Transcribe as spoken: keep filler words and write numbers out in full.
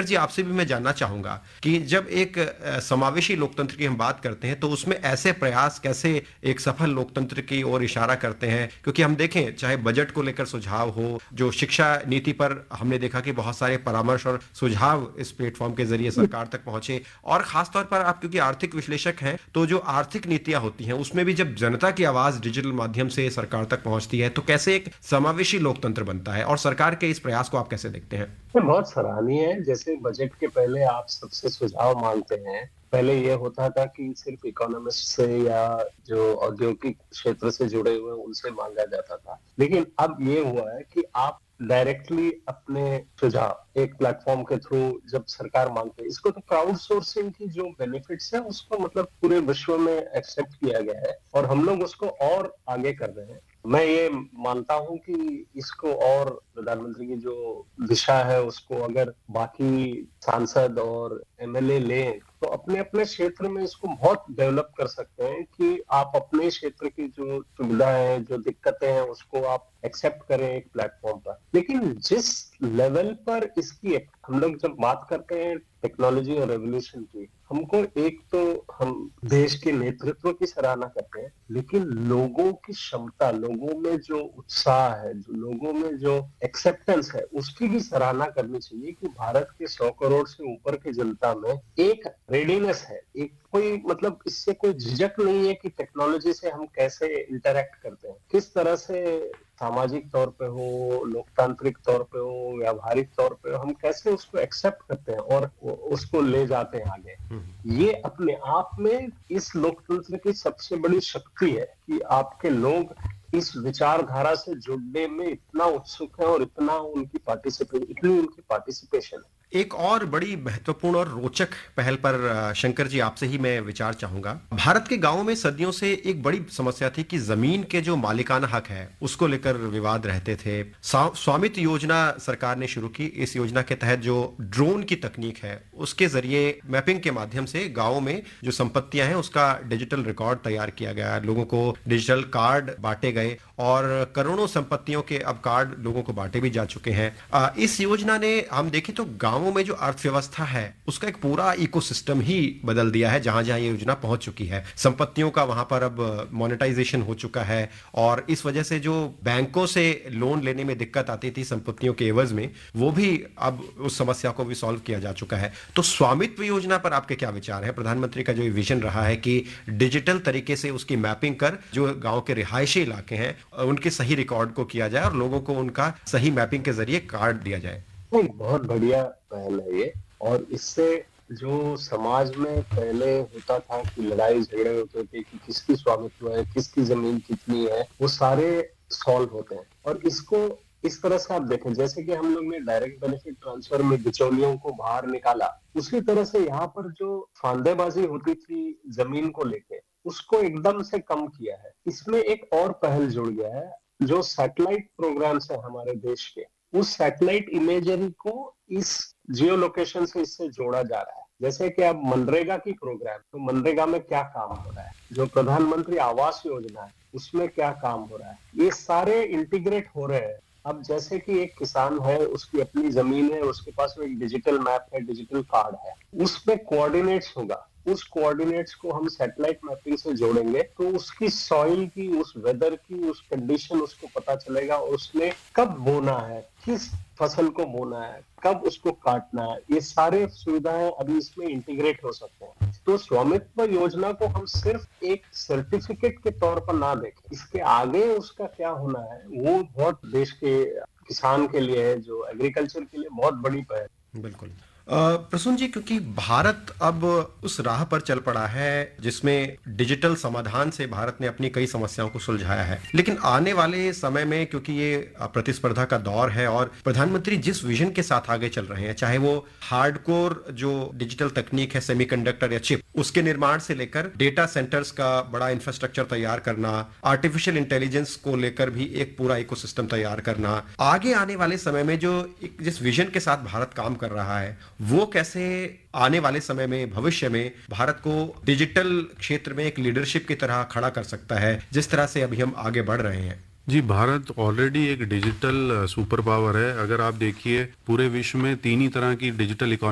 जी, आपसे भी मैं जानना चाहूंगा कि जब एक समावेशी लोकतंत्र की हम बात करते हैं तो उसमें ऐसे प्रयास कैसे एक सफल लोकतंत्र की ओर इशारा करते हैं, क्योंकि हम देखें चाहे बजट को लेकर सुझाव हो, जो शिक्षा नीति पर हमने देखा कि बहुत सारे परामर्श और सुझाव इस प्लेटफॉर्म के जरिए सरकार तक पहुंचे, और खासतौर पर आप क्योंकि आर्थिक विश्लेषक हैं तो जो आर्थिक नीतियां होती हैं उसमें भी जब जनता की आवाज डिजिटल माध्यम से सरकार तक पहुंचती है तो कैसे एक समावेशी लोकतंत्र बनता है, और सरकार के इस प्रयास को आप कैसे देखते हैं? बहुत सराहनीय है। जैसे बजट के पहले आप सबसे सुझाव मांगते हैं, पहले ये होता था कि सिर्फ इकोनॉमिस्ट से या जो औद्योगिक क्षेत्र से जुड़े हुए उनसे मांगा जाता था, लेकिन अब ये हुआ है कि आप डायरेक्टली अपने सुझाव एक प्लेटफॉर्म के थ्रू जब सरकार मांगते है, इसको तो क्राउड सोर्सिंग की जो बेनिफिट्स है उसको मतलब पूरे विश्व में एक्सेप्ट किया गया है और हम लोग उसको और आगे कर रहे हैं। मैं ये मानता हूं कि इसको और प्रधानमंत्री की जो दिशा है उसको अगर बाकी सांसद और एमएलए लें तो अपने अपने क्षेत्र में इसको बहुत डेवलप कर सकते हैं कि आप अपने क्षेत्र की जो सुविधाएं हैं, जो दिक्कतें हैं, उसको आप एक्सेप्ट करें एक प्लेटफॉर्म पर। लेकिन जिस लेवल पर इसकी हम लोग जब बात करते हैं टेक्नोलॉजी और रेवोल्यूशन की, हमको एक तो हम देश के नेतृत्व की सराहना करते हैं, लेकिन लोगों की क्षमता, लोगों में जो उत्साह है, जो लोगों में जो एक्सेप्टेंस है, उसकी भी सराहना करनी चाहिए कि भारत के सौ करोड़ से ऊपर की जनता में एक रेडीनेस है, एक कोई मतलब इससे कोई झिझक नहीं है कि टेक्नोलॉजी से हम कैसे इंटरैक्ट करते हैं, किस तरह से सामाजिक तौर पे हो, लोकतांत्रिक तौर पे हो, व्यावहारिक तौर पे हो, हम कैसे उसको एक्सेप्ट करते हैं और उसको ले जाते हैं आगे। ये अपने आप में इस लोकतंत्र की सबसे बड़ी शक्ति है कि आपके लोग इस विचारधारा से जुड़ने में इतना उत्सुक है और इतना उनकी पार्टिसिपेशन इतनी उनकी पार्टिसिपेशन है। एक और बड़ी महत्वपूर्ण और रोचक पहल पर शंकर जी आपसे ही मैं विचार चाहूंगा। भारत के गांवों में सदियों से एक बड़ी समस्या थी कि जमीन के जो मालिकाना हक है उसको लेकर विवाद रहते थे। स्वामित्व योजना सरकार ने शुरू की। इस योजना के तहत जो ड्रोन की तकनीक है उसके जरिए मैपिंग के माध्यम से गाँव में जो संपत्तियां हैं उसका डिजिटल रिकॉर्ड तैयार किया गया, लोगों को डिजिटल कार्ड बांटे गए और करोड़ों संपत्तियों के अब कार्ड लोगों को बांटे भी जा चुके हैं। इस योजना ने हम देखें तो गांवों में जो अर्थव्यवस्था है उसका एक पूरा इकोसिस्टम ही बदल दिया है। जहां जहां ये योजना पहुंच चुकी है, संपत्तियों का वहां पर अब मोनेटाइजेशन हो चुका है और इस वजह से जो बैंकों से लोन लेने में दिक्कत आती थी संपत्तियों के एवज में, वो भी अब उस समस्या को भी सॉल्व किया जा चुका है। तो स्वामित्व योजना पर आपके क्या विचार है? प्रधानमंत्री का जो विजन रहा है कि डिजिटल तरीके से उसकी मैपिंग कर जो गांव के रिहायशी इलाके हैं उनके सही रिकॉर्ड को किया जाए और लोगों को उनका सही मैपिंग के जरिए कार्ड दिया जाए। बहुत बढ़िया पहल है ये, और इससे जो समाज में पहले होता था कि लड़ाई झगड़े होते थे कि किसकी स्वामित्व है, किसकी जमीन कितनी है, वो सारे सॉल्व होते हैं। और इसको इस तरह से आप देखें, जैसे कि हम लोग ने डायरेक्ट बेनिफिट ट्रांसफर में बिचौलियों को बाहर निकाला, उसी तरह से यहाँ पर जो फांदेबाजी होती थी जमीन को लेके उसको एकदम से कम किया है। इसमें एक और पहल जुड़ गया है, जो सैटेलाइट प्रोग्राम्स है हमारे देश के, उस सैटेलाइट इमेजरी को इस जियो लोकेशन से इससे जोड़ा जा रहा है। जैसे कि अब मनरेगा की प्रोग्राम, तो मनरेगा में क्या काम हो रहा है, जो प्रधानमंत्री आवास योजना है उसमें क्या काम हो रहा है, ये सारे इंटीग्रेट हो रहे हैं। अब जैसे कि एक किसान है, उसकी अपनी जमीन है, उसके पास एक डिजिटल मैप है, डिजिटल कार्ड है, उसमें कोऑर्डिनेट्स होगा, उस कोऑर्डिनेट्स को हम सैटेलाइट मैपिंग से जोड़ेंगे तो उसकी सॉइल की, उस वेदर की, उस कंडीशन उसको पता चलेगा और उसने कब बोना है, किस फसल को बोना है, कब उसको काटना है, ये सारे सुविधाएं अभी इसमें इंटीग्रेट हो सकते हैं। तो स्वामित्व योजना को हम सिर्फ एक सर्टिफिकेट के तौर पर ना देखें, इसके आगे उसका क्या होना है वो बहुत देश के किसान के लिए है, जो एग्रीकल्चर के लिए बहुत बड़ी पहल। बिल्कुल प्रसून जी, क्योंकि भारत अब उस राह पर चल पड़ा है जिसमें डिजिटल समाधान से भारत ने अपनी कई समस्याओं को सुलझाया है, लेकिन आने वाले समय में क्योंकि ये प्रतिस्पर्धा का दौर है और प्रधानमंत्री जिस विजन के साथ आगे चल रहे हैं, चाहे वो हार्डकोर जो डिजिटल तकनीक है, सेमीकंडक्टर या चिप, उसके निर्माण से लेकर डेटा सेंटर्स का बड़ा इंफ्रास्ट्रक्चर तैयार करना, आर्टिफिशियल इंटेलिजेंस को लेकर भी एक पूरा इकोसिस्टम तैयार करना, आगे आने वाले समय में जो जिस विजन के साथ भारत काम कर रहा है वो कैसे आने वाले समय में, भविष्य में भारत को डिजिटल क्षेत्र में एक लीडरशिप की तरह खड़ा कर सकता है, जिस तरह से अभी हम आगे बढ़ रहे हैं? जी, भारत ऑलरेडी एक डिजिटल सुपर पावर है। अगर आप देखिए पूरे विश्व में तीन ही तरह की डिजिटल इकोनॉमी